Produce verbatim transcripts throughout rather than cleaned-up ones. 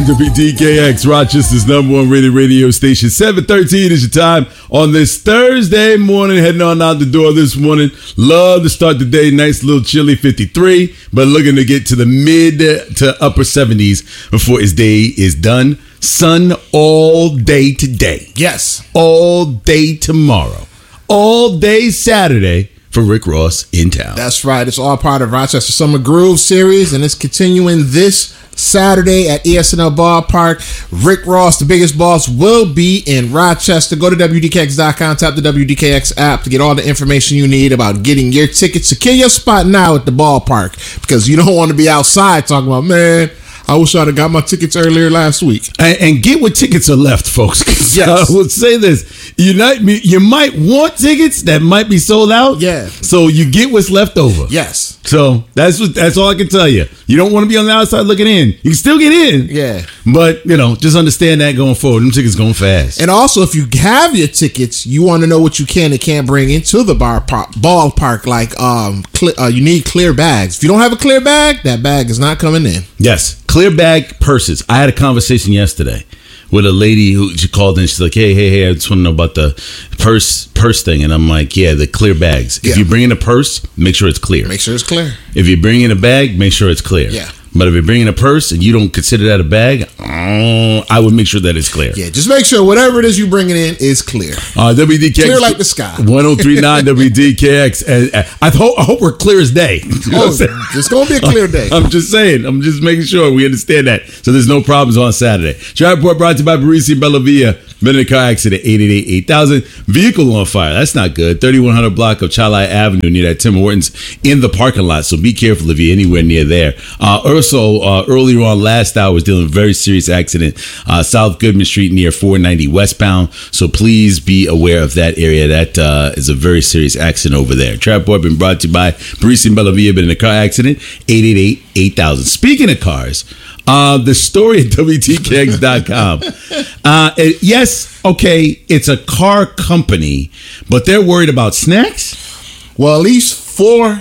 W D K X, Rochester's number one rated radio station. seven thirteen is your time on this Thursday morning. Heading on out the door this morning. Love to start the day. Nice little chilly fifty-three, but looking to get to the mid to upper seventies before his day is done. Sun all day today. Yes. All day tomorrow. All day Saturday for Rick Ross in town. That's right. It's all part of Rochester Summer Groove Series, and it's continuing this Saturday at E S N L Ballpark. Rick Ross, the biggest boss, will be in Rochester. Go to W D K X dot com, tap the W D K X app to get all the information you need about getting your tickets. Secure your spot now at the ballpark, because you don't want to be outside talking about, man, I wish I'd have got my tickets earlier last week. And, and get what tickets are left, folks. Yes. I will say this. You, not, you might want tickets that might be sold out. Yeah. So you get what's left over. Yes. So that's what that's all I can tell you. You don't want to be on the outside looking in. You can still get in. Yeah. But, you know, just understand that going forward. Them tickets going fast. And also, if you have your tickets, you want to know what you can and can't bring into the bar park, ballpark. Like, um, cl- uh, you need clear bags. If you don't have a clear bag, that bag is not coming in. Yes. Clear bag purses. I had a conversation yesterday with a lady who she called in. She's like, hey, hey, hey, I just want to know about the purse purse thing. And I'm like, yeah, the clear bags. If Yeah. you bring in a purse, make sure it's clear. Make sure it's clear. If you bring in a bag, make sure it's clear. Yeah. But if you're bringing a purse and you don't consider that a bag, uh, I would make sure that it's clear. Yeah, just make sure whatever it is you bringing in is clear. Uh, W D K X, Clear like the sky. ten thirty-nine W D K X. And, uh, I, hope, I hope we're clear as day. You know what I'm Oh, saying? it's going to be a clear day. I'm just saying. I'm just making sure we understand that. So there's no problems on Saturday. Drive Report brought to you by Parisi Bellavia. Been in a car accident, eight eight eight, eight thousand. Vehicle on fire. That's not good. thirty-one hundred block of Chalai Avenue near that Tim Hortons in the parking lot. So be careful if you're anywhere near there. Uh, also, uh, earlier on last hour was dealing with a very serious accident. Uh, South Goodman Street near four ninety westbound. So please be aware of that area. That uh, is a very serious accident over there. Trap Boy been brought to you by Parisi and Bellavia. Been in a car accident, eight eight eight, eight thousand. Speaking of cars, Uh, the story at W D K X dot com. Uh, it, yes, okay, it's a car company, but they're worried about snacks? Well, at least four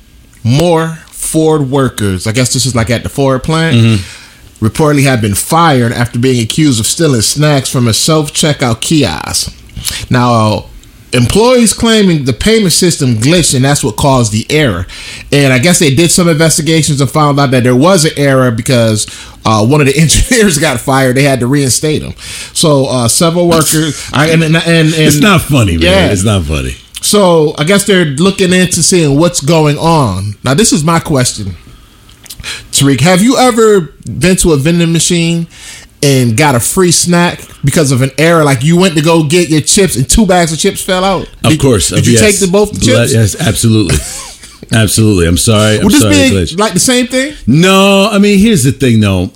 more Ford workers, I guess this is like at the Ford plant, mm-hmm. reportedly have been fired after being accused of stealing snacks from a self-checkout kiosk. Now, employees claiming the payment system glitched and that's what caused the error. And I guess they did some investigations and found out that there was an error because uh, one of the engineers got fired. They had to reinstate him. So uh, several workers... I, and, and, and, and It's not funny, man. Yeah. It's not funny. So I guess they're looking into seeing what's going on. Now, this is my question. Tariq, have you ever been to a vending machine and got a free snack because of an error? Like you went to go get your chips and two bags of chips fell out. Of did, course. Did you yes. take the both the chips? Yes, absolutely. Absolutely. I'm sorry. I'm Would this sorry. be like the same thing? No, I mean, here's the thing, though.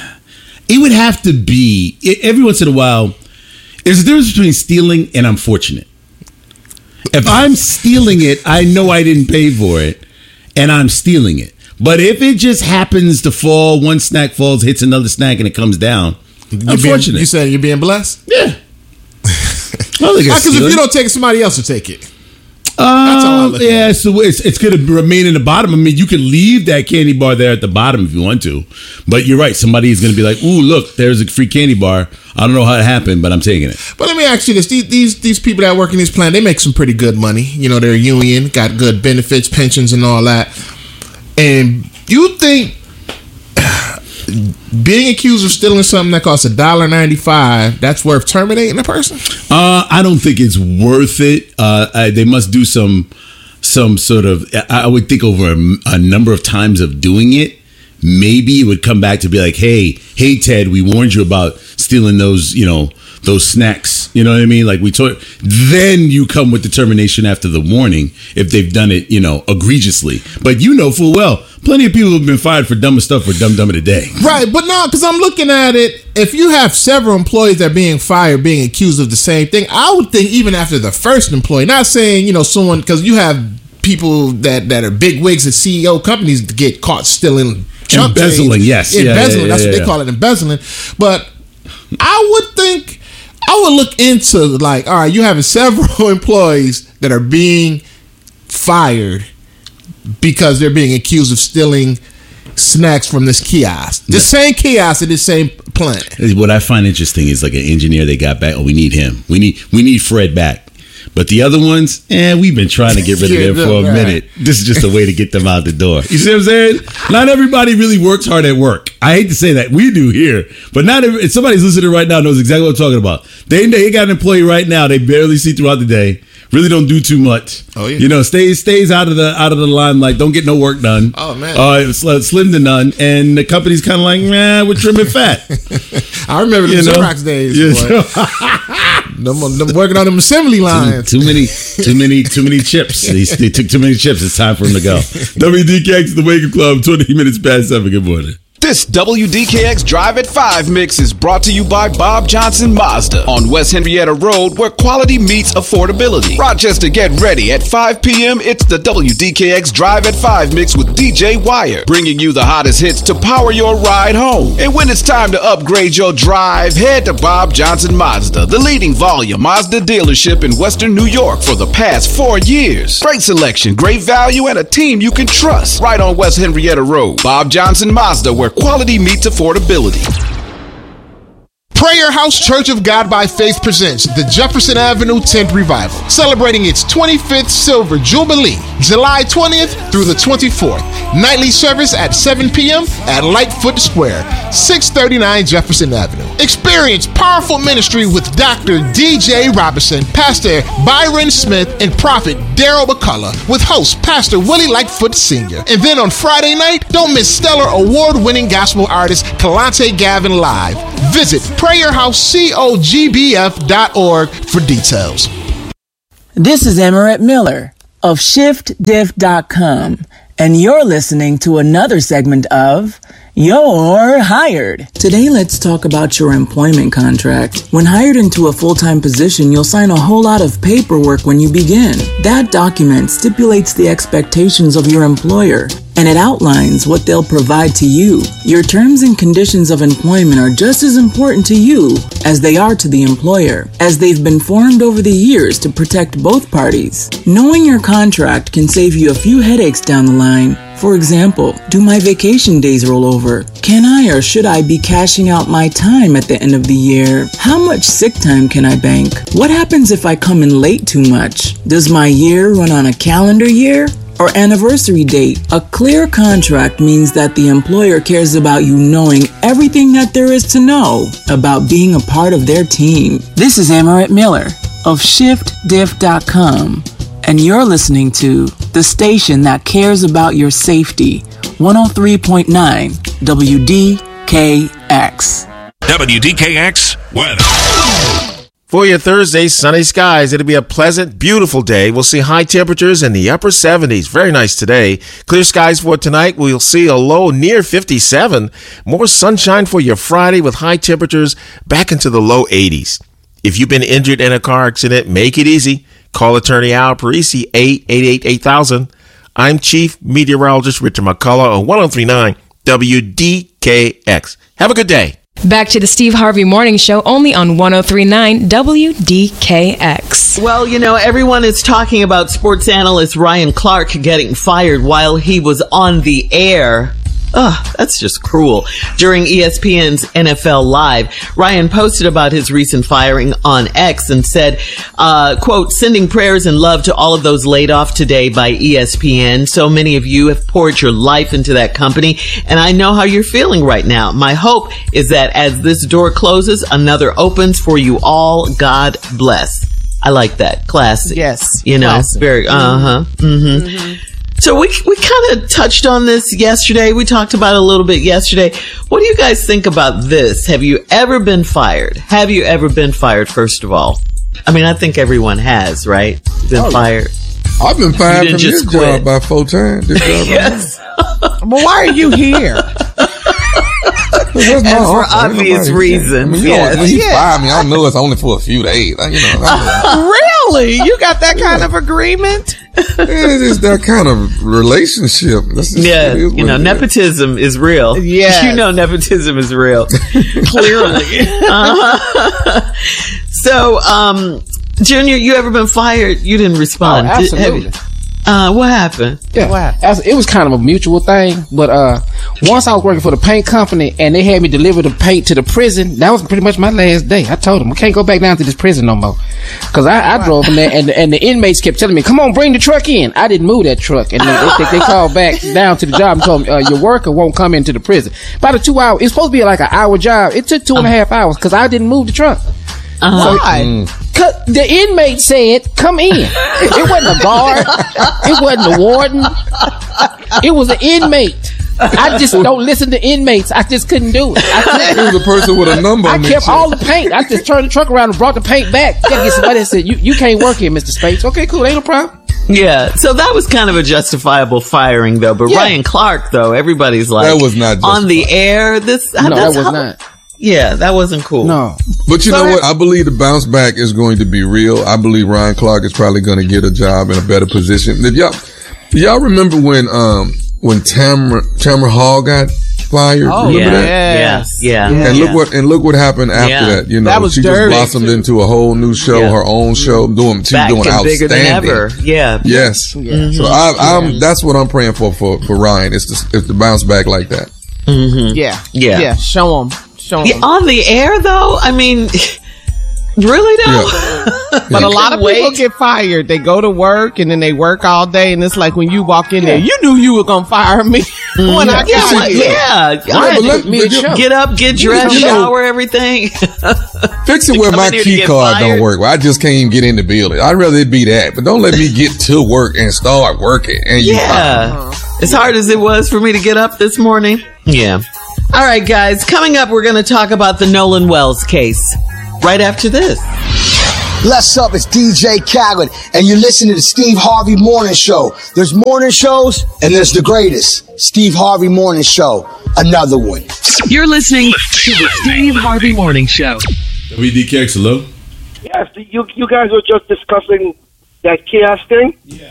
It would have to be, every once in a while, there's a difference between stealing and unfortunate. If I'm stealing it, I know I didn't pay for it, and I'm stealing it. But if it just happens to fall, one snack falls, hits another snack, and it comes down, You're unfortunate. Being, you said you're being blessed? Yeah. Because if you don't take it, somebody else will take it. Uh, That's all I look yeah, at. so it's it's going to remain in the bottom. I mean, you can leave that candy bar there at the bottom if you want to, but you're right. Somebody is going to be like, "Ooh, look, there's a free candy bar. I don't know how it happened, but I'm taking it." But let me ask you this: these these these people that work in this plant, they make some pretty good money. You know, they're a union, got good benefits, pensions, and all that. And you think being accused of stealing something that costs a dollar ninety-five, that's worth terminating a person? Uh, I don't think it's worth it. Uh, I, they must do some some sort of. I would think over a, a number of times of doing it. Maybe it would come back to be like, hey, hey, Ted, we warned you about stealing those, you know, those snacks. You know what I mean? Like we told. Then you come with determination after the warning if they've done it, you know, egregiously. But you know full well, plenty of people have been fired for dumber stuff for dumb dumb of the day. Right, but no, because I'm looking at it. If you have several employees that are being fired, being accused of the same thing, I would think even after the first employee, not saying, you know, someone, because you have people that, that are big wigs at C E O companies get caught stealing. Embezzling, yes. Embezzling, yeah, yeah, yeah, that's what yeah. they call it, embezzling. But I would think, I would look into, like, all right, you having several employees that are being fired because they're being accused of stealing snacks from this kiosk. The same kiosk at the same plant. What I find interesting is like an engineer they got back. Oh, we need him. We need we need Fred back. But the other ones, eh, we've been trying to get rid of them for a minute. This is just a way to get them out the door. You see what I'm saying? Not everybody really works hard at work. I hate to say that. We do here. But not every, if somebody's listening right now knows exactly what I'm talking about. They, they got an employee right now they barely see throughout the day. Really don't do too much. Oh yeah. You know, stays stays out of the out of the limelight. Don't get no work done. Oh man. Uh, slim to none. And the company's kind of like, man, we're trimming fat. I remember the You know? Xerox days. Yeah. them, them working on them assembly lines. Too, too many, too many, too many chips. They, they took too many chips. It's time for them to go. W D K X, the Wake Up Club, twenty minutes past seven. Good morning. This W D K X Drive at five mix is brought to you by Bob Johnson Mazda on West Henrietta Road, where quality meets affordability. Rochester, get ready. At five p.m., it's the W D K X Drive at five mix with D J Wire, bringing you the hottest hits to power your ride home. And when it's time to upgrade your drive, head to Bob Johnson Mazda, the leading volume Mazda dealership in Western New York for the past four years. Great selection, great value, and a team you can trust. Right on West Henrietta Road. Bob Johnson Mazda, where quality meets affordability. Prayer House Church of God by Faith presents the Jefferson Avenue tenth Revival, celebrating its twenty-fifth Silver Jubilee, July twentieth through the twenty-fourth. Nightly service at seven p.m. at Lightfoot Square, six thirty-nine Jefferson Avenue. Experience powerful ministry with Doctor D J Robinson, Pastor Byron Smith, and Prophet Daryl McCullough, with host Pastor Willie Lightfoot Senior And then on Friday night, don't miss stellar award-winning gospel artist Kalante Gavin live. Visit prayer house cogb dot org for details. This is Emmeret Miller of shift diff dot com, and you're listening to another segment of You're Hired. Today, let's talk about your employment contract. When hired into a full-time position, you'll sign a whole lot of paperwork when you begin. That document stipulates the expectations of your employer, and it outlines what they'll provide to you. Your terms and conditions of employment are just as important to you as they are to the employer, as they've been formed over the years to protect both parties. Knowing your contract can save you a few headaches down the line. For example, do my vacation days roll over? Can I or should I be cashing out my time at the end of the year? How much sick time can I bank? What happens if I come in late too much? Does my year run on a calendar year or anniversary date? A clear contract means that the employer cares about you knowing everything that there is to know about being a part of their team. This is Emmeret Miller of shift diff dot com, and you're listening to the station that cares about your safety, one oh three point nine W D K X. W D K X weather. For your Thursday, sunny skies. It'll be a pleasant, beautiful day. We'll see high temperatures in the upper seventies. Very nice today. Clear skies for tonight. We'll see a low near fifty-seven. More sunshine for your Friday with high temperatures back into the low eighties. If you've been injured in a car accident, make it easy. Call attorney Al Parisi, eight eight eight, eight thousand. I'm Chief Meteorologist Richard McCullough on one oh three point nine W D K X. Have a good day. Back to the Steve Harvey Morning Show, only on one oh three point nine W D K X. Well, you know, everyone is talking about sports analyst Ryan Clark getting fired while he was on the air. Ugh, that's just cruel. During E S P N's N F L Live, Ryan posted about his recent firing on X and said, uh, quote, sending prayers and love to all of those laid off today by E S P N. So many of you have poured your life into that company, and I know how you're feeling right now. My hope is that as this door closes, another opens for you all. God bless. I like that. Classy. Yes. You know, classic. very, uh-huh. Mm-hmm. Mm-hmm. So we we kind of touched on this yesterday. We talked about it a little bit yesterday. What do you guys think about this? Have you ever been fired? Have you ever been fired, first of all? I mean, I think everyone has, right? Been oh, fired. I've been fired from this quit. job by four times. This job Yes. But why are you here? And for obvious reasons. I mean, you yes. know, when he yes. fired me, I know it's only for a few days. Like, you know, I'm, Really? You got that kind of agreement? it's just that kind of relationship. That's just, Yeah, it is you know, what it is. nepotism is real. Yes. You know nepotism is real. Clearly. Uh-huh. So, um, Junior, you ever been fired? You didn't respond. Oh, Did- have absolutely. you? Uh, what happened? Yeah, What happened? As- it was kind of a mutual thing. But uh, once I was working for the paint company and they had me deliver the paint to the prison, that was pretty much my last day. I told them, we can't go back down to this prison no more. Because I, I drove in there and, and the inmates kept telling me, come on, bring the truck in. I didn't move that truck. And then they, they, they called back down to the job and told me, uh, your worker won't come into the prison. About a two hour, it's supposed to be like an hour job. It took two and a half hours because I didn't move the truck. Uh-huh. Why? Mm. Cause the inmate said, come in. It wasn't a guard. It wasn't a warden. It was an inmate. I just don't listen to inmates. I just couldn't do it. I couldn't. It was a person with a number. I on kept their all the paint. I just turned the truck around and brought the paint back. Yeah, get somebody that said, you, you can't work here, Mister Spates. Okay, cool. Ain't no problem. Yeah, so that was kind of a justifiable firing, though. But Yeah. Ryan Clark, though, everybody's like, That was not on the justifiable. air. This No, that that's was how- not. Yeah, that wasn't cool. No. But you So know that- what? I believe the bounce back is going to be real. I believe Ryan Clark is probably going to get a job in a better position. If y'all, y'all remember when um when Tamara Tamara Hall got fired? Oh, remember yeah, that? yes, yeah. And yeah. look what and look what happened after Yeah. that. You know, That was she dirty, just blossomed too. into a whole new show, Yeah. her own show, doing she was Back doing and bigger than outstanding. ever. Yeah. Yes. Mm-hmm. So I, I'm that's what I'm praying for for, for Ryan. It's to, it's to bounce back like that. Yeah. Yeah. Yeah. Show them. Show them. Yeah, on the air, though, I mean, really, though? Yeah. But a lot of people Wait. get fired. They go to work and then they work all day, and it's like when you walk in there, you knew you were gonna fire me when I Yeah, got like, here. yeah. Yeah, but let- me but a you- show. Get up, get dressed, You know- shower, everything. Fix it where come my in here to key get card fired. don't work. Well, I just can't even get in the building. I'd rather it be that. But don't let me get to work and start working. And you Yeah. As hard as it was for me to get up this morning. Yeah. All right, guys. Coming up, we're going to talk about the Nolan Wells case right after this. What's up? It's D J Khaled, and you're listening to the Steve Harvey Morning Show. There's morning shows, and there's the greatest, Steve Harvey Morning Show. Another one. You're listening to the Steve Harvey Morning Show. W D K X, hello? Yes, you you guys were just discussing that chaos thing. Yeah.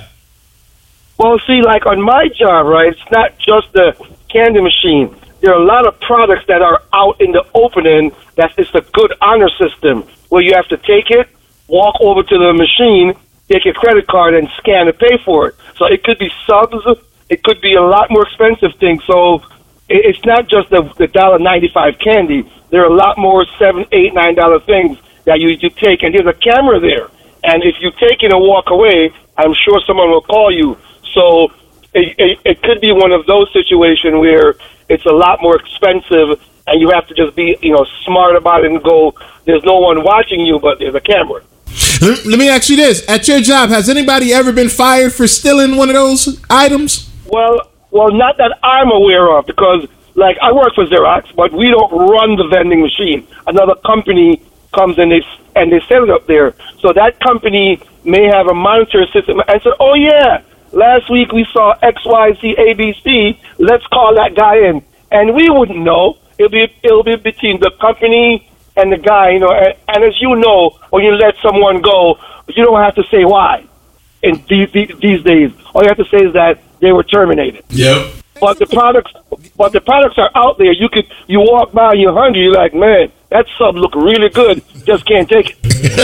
Well, see, like on my job, right? It's not just the candy machine. There are a lot of products that are out in the opening. That's it's a good honor system where you have to take it, walk over to the machine, take your credit card, and scan and pay for it. So it could be subs. It could be a lot more expensive things. So it- it's not just the the dollar ninety five candy. There are a lot more seven, eight, nine dollar things that you you take, and there's a camera there. And if you take it and walk away, I'm sure someone will call you. So it, it, it could be one of those situations where it's a lot more expensive, and you have to just be, you know, smart about it and go, there's no one watching you, but there's a camera. Let let me ask you this. At your job, has anybody ever been fired for stealing one of those items? Well, well, not that I'm aware of, because, like, I work for Xerox, but we don't run the vending machine. Another company comes and they and they set it up there. So that company may have a monitor system and said, oh, yeah, last week we saw X, Y, Z, A, B, C. Let's call that guy in. And we wouldn't know. It'll be, it'll be between the company and the guy, you know. And, and as you know, when you let someone go, you don't have to say why in these, these days. All you have to say is that they were terminated. Yep. But the products, but the products are out there. You could, you walk by, you're hungry. You're like, man, that sub look really good. Just can't take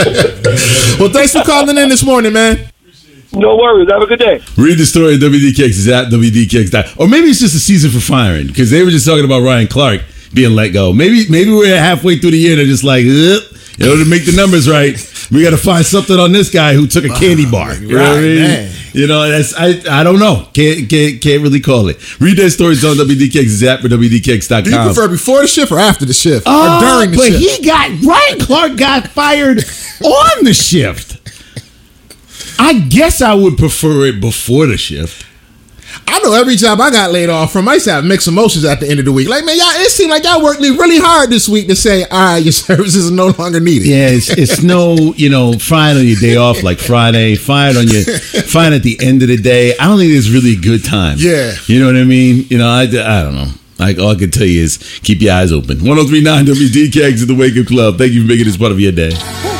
it. Well, thanks for calling in this morning, man. No worries. Have a good day. Read the story at W D K X. It's at W D K X. Or maybe it's just a season for firing because they were just talking about Ryan Clark being let go. Maybe maybe we're halfway through the year. They're just like, Ugh. In order to make the numbers right, we got to find something on this guy who took a candy bar. You know what I mean? man. You know, that's I I don't know. Can't can't can't really call it. Read that story. It's on W D K X. It's at W D K X dot Do you com. prefer before the shift or after the shift? Oh, or during the but shift? he got Ryan Clark got fired on the shift. I guess I would prefer it before the shift. I know every job I got laid off from, I used to have mixed emotions at the end of the week. Like, man, y'all, it seemed like y'all worked really hard this week to say, all right, your services are no longer needed. Yeah, it's, it's no, you know, fine on your day off like Friday, fine on your, fine at the end of the day. I don't think it's really a good time. Yeah. You know what I mean? You know, I, I don't know. Like, all I can tell you is keep your eyes open. ten thirty-nine W D K X at the Wake Up Club. Thank you for making this part of your day.